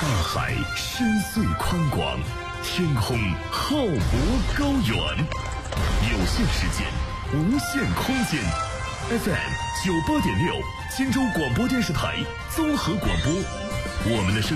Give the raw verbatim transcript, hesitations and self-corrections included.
海深邃宽广，天空浩博高远，有限时间，无限空间。F M 九八点六，荆州广播电视台综合广播，我们的声